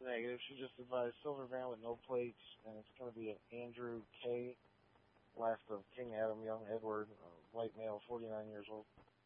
Negative. She just advised silver van with no plates, and it's going to be an Andrew K., last of King Adam, young Edward, white male, 49 years old.